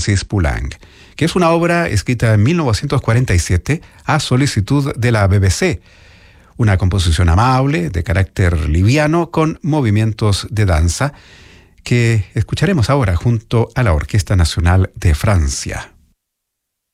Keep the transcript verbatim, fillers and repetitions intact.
Francis Poulenc, que es una obra escrita en mil novecientos cuarenta y siete a solicitud de la B B C. Una composición amable, de carácter liviano, con movimientos de danza, que escucharemos ahora junto a la Orquesta Nacional de Francia.